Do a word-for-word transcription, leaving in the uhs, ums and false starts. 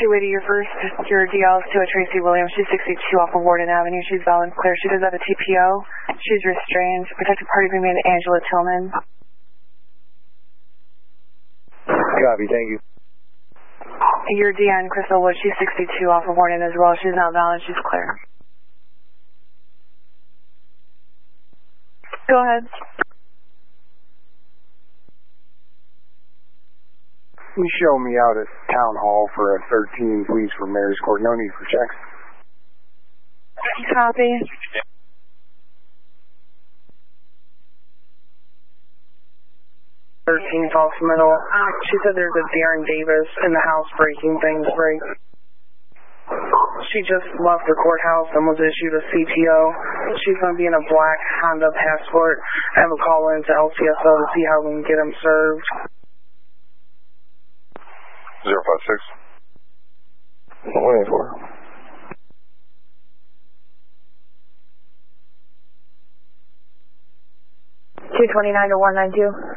two eighty, your first, your D L is to a Tracy Williams. She's sixty-two off of Warden Avenue. She's valid and clear. She does have a T P O. She's restrained. Protected party being made to Angela Tillman. Copy, thank you. Your D N, Crystal Wood, she's sixty-two off of Warden as well. She's not valid. She's clear. Go ahead. You show me out at Town Hall for a thirteen, please, for Mayor's Court. No need for checks. Copy. thirteenth off middle. She said there's a Darren Davis in the house breaking things right. She just left the courthouse and was issued a C T O. She's going to be in a black Honda Passport. I have a call in to L C S O to see how we can get him served. zero five six. one eighty-four. two twenty-nine to one ninety-two.